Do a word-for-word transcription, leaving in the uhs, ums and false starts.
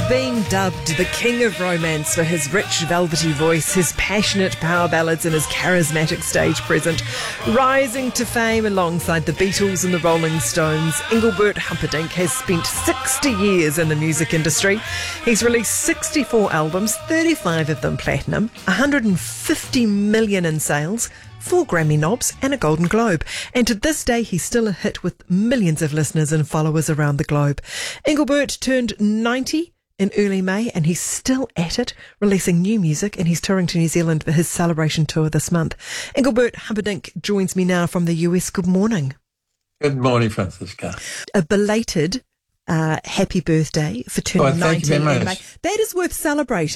Being dubbed the king of romance for his rich velvety voice, his passionate power ballads and his charismatic stage presence, rising to fame alongside the Beatles and the Rolling Stones, Engelbert Humperdinck has spent sixty years in the music industry. He's released sixty-four albums, thirty-five of them platinum, one hundred fifty million in sales, four Grammy knobs and a Golden Globe. And to this day, he's still a hit with millions of listeners and followers around the globe. Engelbert turned ninety in early May, and he's still at it, releasing new music, and he's touring to New Zealand for his celebration tour this month. Engelbert Humperdinck joins me now from the U S. Good morning. Good morning, Francisca. A belated uh, happy birthday for turning oh, thank ninety you very in much. May. That is worth celebrating.